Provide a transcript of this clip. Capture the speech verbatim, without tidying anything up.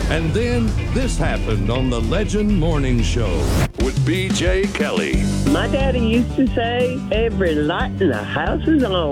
And then this happened on the Legend Morning Show with B J Kelly. My daddy used to say, every light in the house is on.